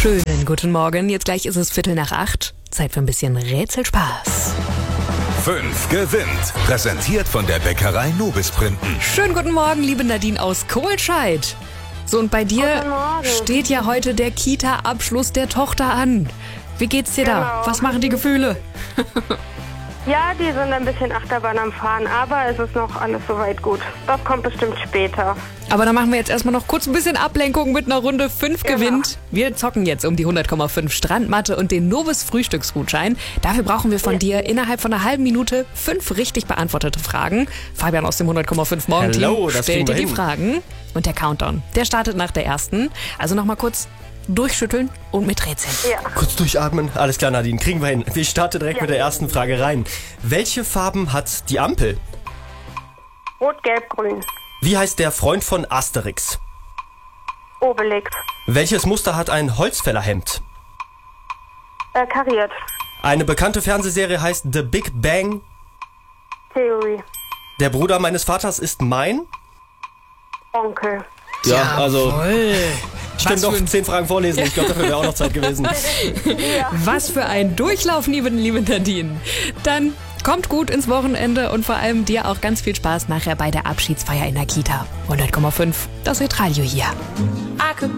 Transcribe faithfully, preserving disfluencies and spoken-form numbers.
Schönen guten Morgen. Jetzt gleich ist es Viertel nach acht. Zeit für ein bisschen Rätselspaß. Fünf gewinnt. Präsentiert von der Bäckerei Nobis Printen. Schönen guten Morgen, liebe Nadine aus Kohlscheid. So, und bei dir steht ja heute der Kita-Abschluss der Tochter an. Wie geht's dir da? Genau. Was machen die Gefühle? Ja, die sind ein bisschen Achterbahn am Fahren, aber es ist noch alles soweit gut. Das kommt bestimmt später. Aber dann machen wir jetzt erstmal noch kurz ein bisschen Ablenkung mit einer Runde fünf Genau. gewinnt. Wir zocken jetzt um die hundert Komma fünf Strandmatte und den Nobis Frühstücksgutschein. Dafür brauchen wir von dir innerhalb von einer halben Minute fünf richtig beantwortete Fragen. Fabian aus dem hundert Komma fünf Morgenteam Hello, das stellt kriegen dir wir die hin. Fragen. Und der Countdown, der startet nach der ersten. Also nochmal kurz durchschütteln und mit Rätseln. Ja, Kurz durchatmen. Alles klar, Nadine, kriegen wir hin. Wir starten direkt Ja. mit der ersten Frage rein. Welche Farben hat die Ampel? rot, gelb, grün. Wie heißt der Freund von Asterix? Obelix. Welches Muster hat ein Holzfällerhemd? Äh, kariert. Eine bekannte Fernsehserie heißt The Big Bang. Theory. Der Bruder meines Vaters ist mein? Onkel. Ja, also Jawohl. ich könnte Was noch für ein- zehn Fragen vorlesen. Ich glaube, dafür wäre auch noch Zeit gewesen. Was für ein Durchlauf, liebe, liebe Nadine. Dann kommt gut ins Wochenende und vor allem dir auch ganz viel Spaß nachher bei der Abschiedsfeier in der Kita. hundert Komma fünf, das Retradio hier.